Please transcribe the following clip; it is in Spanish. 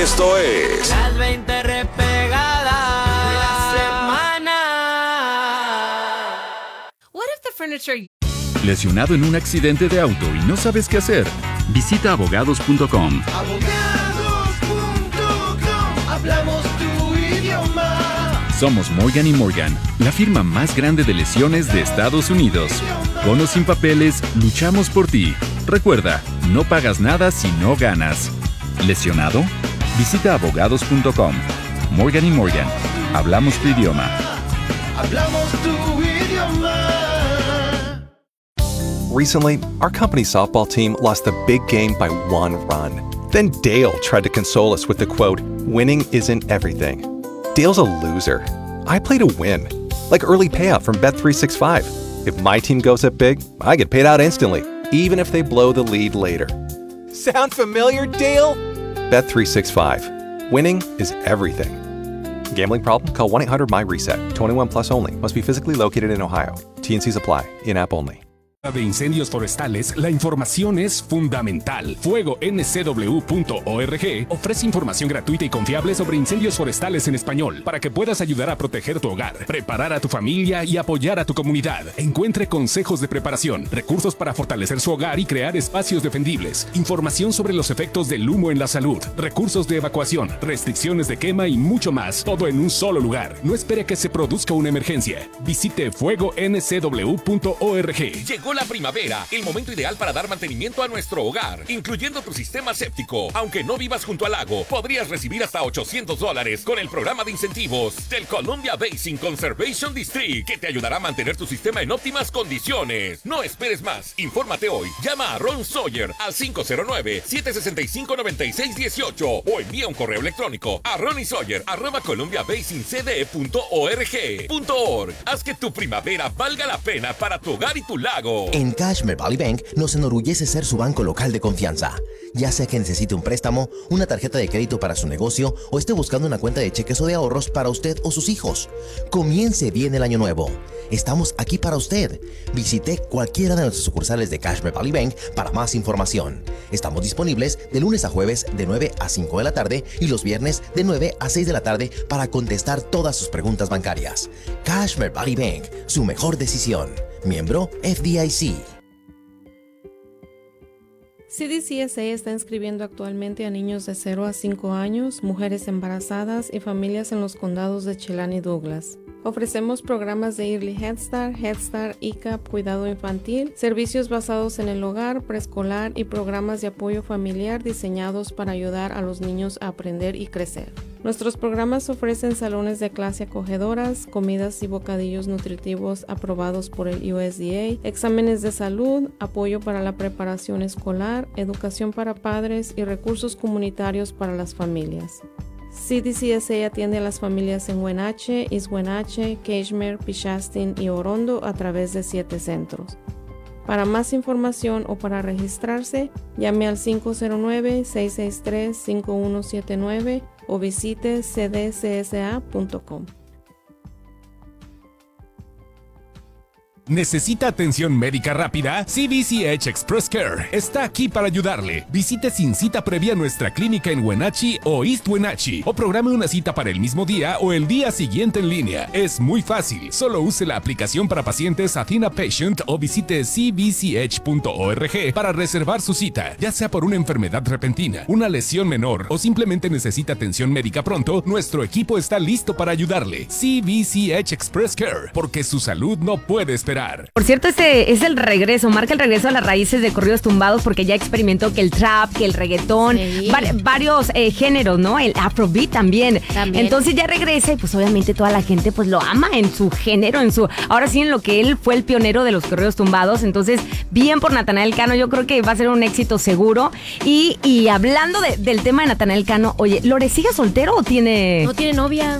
Esto es Las 20 repegadas de la semana. What if the furniture... ¿Lesionado en un accidente de auto y no sabes qué hacer? Visita abogados.com. Abogados.com, hablamos tu idioma. Somos Morgan & Morgan, la firma más grande de lesiones de Estados Unidos. Con o sin papeles, luchamos por ti. Recuerda, no pagas nada si no ganas. ¿Lesionado? Visita abogados.com. Morgan & Morgan, hablamos tu idioma. Hablamos tu idioma. Recently, our company's softball team lost the big game by 1 run. Then Dale tried to console us with the quote, "Winning isn't everything." Dale's a loser. I play to win. Like early payout from Bet365. If my team goes up big, I get paid out instantly, even if they blow the lead later. Sound familiar, Dale? Bet365. Winning is everything. Gambling problem? Call 1-800-MY-RESET. 21 plus only. Must be physically located in Ohio. T&Cs apply. In-app only. De incendios forestales, la información es fundamental. FuegoNCW.org ofrece información gratuita y confiable sobre incendios forestales en español para que puedas ayudar a proteger tu hogar, preparar a tu familia y apoyar a tu comunidad. Encuentre consejos de preparación, recursos para fortalecer su hogar y crear espacios defendibles, información sobre los efectos del humo en la salud, recursos de evacuación, restricciones de quema y mucho más, todo en un solo lugar. No espere que se produzca una emergencia. Visite FuegoNCW.org. Llegó la primavera, el momento ideal para dar mantenimiento a nuestro hogar, incluyendo tu sistema séptico. Aunque no vivas junto al lago, podrías recibir hasta $800 con el programa de incentivos del Columbia Basin Conservation District, que te ayudará a mantener tu sistema en óptimas condiciones. No esperes más, infórmate hoy. Llama a Ron Sawyer al 509-765-9618 o envía un correo electrónico a ronysawyer@columbiabasinCDE.org. Haz que tu primavera valga la pena para tu hogar y tu lago. En Cashmere Valley Bank nos enorgullece ser su banco local de confianza. Ya sea que necesite un préstamo, una tarjeta de crédito para su negocio o esté buscando una cuenta de cheques o de ahorros para usted o sus hijos. Comience bien el año nuevo. Estamos aquí para usted. Visite cualquiera de nuestras sucursales de Cashmere Valley Bank para más información. Estamos disponibles de lunes a jueves de 9 a 5 de la tarde y los viernes de 9 a 6 de la tarde para contestar todas sus preguntas bancarias. Cashmere Valley Bank, su mejor decisión. Miembro FDIC. CDCSA está inscribiendo actualmente a niños de 0 a 5 años, mujeres embarazadas y familias en los condados de Chelan y Douglas. Ofrecemos programas de Early Head Start, ICAP, cuidado infantil, servicios basados en el hogar, preescolar y programas de apoyo familiar diseñados para ayudar a los niños a aprender y crecer. Nuestros programas ofrecen salones de clase acogedoras, comidas y bocadillos nutritivos aprobados por el USDA, exámenes de salud, apoyo para la preparación escolar, educación para padres y recursos comunitarios para las familias. CDCSA atiende a las familias en Wenatchee, East Wenatchee, Cashmere, Pichastin y Orondo a través de 7 centros. Para más información o para registrarse, llame al 509-663-5179 o visite cdcsa.com. ¿Necesita atención médica rápida? CVCH Express Care está aquí para ayudarle. Visite sin cita previa nuestra clínica en Wenatchee o East Wenatchee o programe una cita para el mismo día o el día siguiente en línea. Es muy fácil. Solo use la aplicación para pacientes Athena Patient o visite cvch.org para reservar su cita. Ya sea por una enfermedad repentina, una lesión menor o simplemente necesita atención médica pronto, nuestro equipo está listo para ayudarle. CVCH Express Care, porque su salud no puede esperar. Por cierto, este es el regreso, marca el regreso a las raíces de corridos tumbados porque ya experimentó que el trap, que el reggaetón, sí, varios géneros, ¿no? El afrobeat también. Entonces ya regresa y pues obviamente toda la gente pues lo ama en su género, ahora sí en lo que él fue el pionero de los corridos tumbados. Entonces, bien por Natanael Cano, yo creo que va a ser un éxito seguro. Y hablando del tema de Natanael Cano, oye, ¿Lore sigue soltero o tiene...? No tiene novia.